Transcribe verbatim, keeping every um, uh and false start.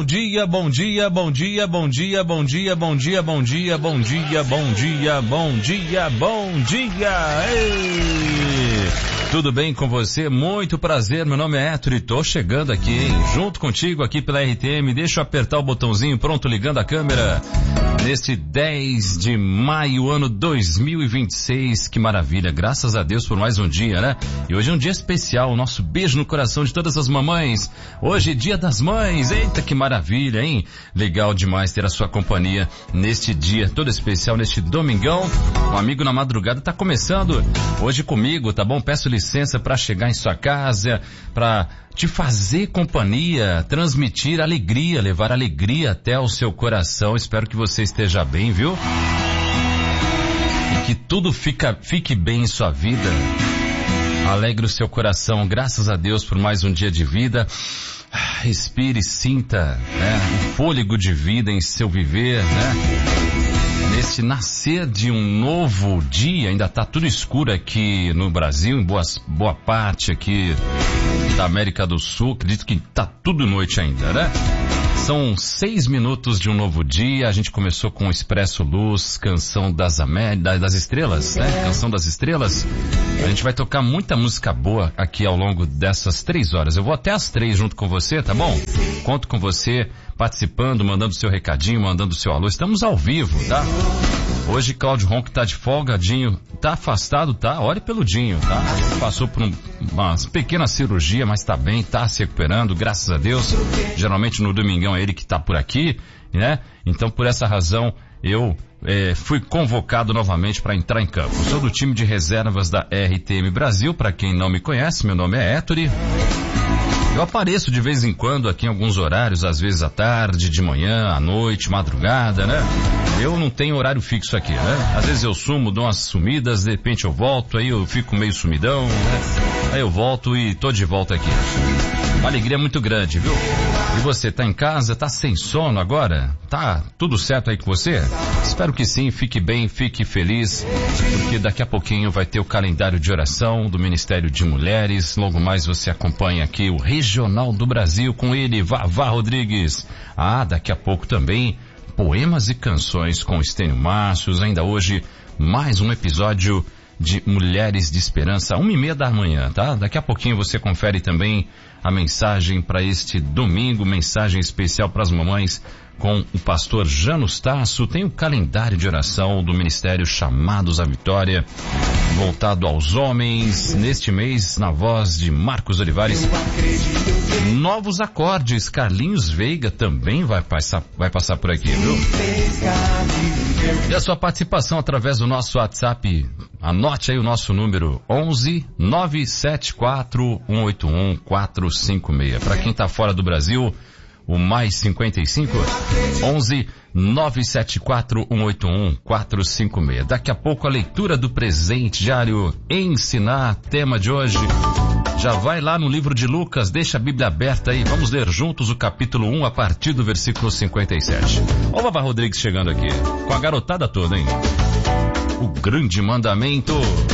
bom dia, bom dia, bom dia, bom dia, bom dia, bom dia, bom dia, bom dia, bom dia, bom dia, bom dia. Ei! Tudo bem com você? Muito prazer, meu nome é Héctor e tô chegando aqui, hein? Junto contigo aqui pela R T M. Deixa eu apertar o botãozinho, pronto, ligando a câmera. Neste dez de maio, ano dois mil e vinte e seis, que maravilha, graças a Deus por mais um dia, né? E hoje é um dia especial, o nosso beijo no coração de todas as mamães. Hoje é dia das mães, eita que maravilha, hein? Legal demais ter a sua companhia neste dia todo especial, neste domingão. Um amigo na madrugada tá começando hoje comigo, tá bom? Peço licença para chegar em sua casa, para te fazer companhia, transmitir alegria, levar alegria até o seu coração. Espero que você esteja bem, viu? E que tudo fica, fique bem em sua vida. Alegre o seu coração. Graças a Deus por mais um dia de vida. Respire, sinta, né, o fôlego de vida em seu viver, né? Nesse nascer de um novo dia, ainda tá tudo escuro aqui no Brasil, em boa, boa parte aqui da América do Sul. Acredito que tá tudo noite ainda, né? São seis minutos de um novo dia. A gente começou com o Expresso Luz, Canção das, Amé... das Estrelas, né? Canção das Estrelas. A gente vai tocar muita música boa aqui ao longo dessas três horas. Eu vou até às três junto com você, tá bom? Conto com você participando, mandando seu recadinho, mandando seu alô. Estamos ao vivo, tá? Hoje Cláudio Ronco tá de folga, Dinho tá afastado, tá? Olhe pelo Dinho, tá? Passou por um, uma pequena cirurgia, mas tá bem, tá se recuperando, graças a Deus. Geralmente no domingão é ele que tá por aqui, né? Então por essa razão eu é, fui convocado novamente para entrar em campo. Sou do time de reservas da R T M Brasil. Para quem não me conhece, meu nome é Héctor. Eu apareço de vez em quando aqui em alguns horários, às vezes à tarde, de manhã, à noite, madrugada, né? Eu não tenho horário fixo aqui, né? Às vezes eu sumo, dou umas sumidas, de repente eu volto, aí eu fico meio sumidão, né? Aí eu volto e tô de volta aqui. Uma alegria muito grande, viu? E você, tá em casa, tá sem sono agora? Tá tudo certo aí com você? Espero que sim, fique bem, fique feliz, porque daqui a pouquinho vai ter o calendário de oração do Ministério de Mulheres. Logo mais você acompanha aqui o Regional do Brasil com ele, Vavá Rodrigues. Ah, daqui a pouco também poemas e canções com Estênio Márcios. Ainda hoje, mais um episódio de Mulheres de Esperança, uma e meia da manhã, tá? Daqui a pouquinho você confere também a mensagem para este domingo, mensagem especial para as mamães com o pastor Janus Tasso. Tem o calendário de oração do Ministério Chamados à Vitória, voltado aos homens, neste mês, na voz de Marcos Olivares. Novos acordes, Carlinhos Veiga também vai passar, vai passar por aqui, viu? E a sua participação através do nosso WhatsApp, anote aí o nosso número, onze nove sete quatro um oito um quatro cinco seis. Para quem tá fora do Brasil, o mais cinquenta e cinco, onze nove sete quatro um oito um quatro cinco seis. Daqui a pouco a leitura do presente diário, ensinar, tema de hoje. Já vai lá no livro de Lucas, deixa a Bíblia aberta aí, vamos ler juntos o capítulo um a partir do versículo cinquenta e sete. Ó o Vavá Rodrigues chegando aqui, com a garotada toda, hein? O grande mandamento.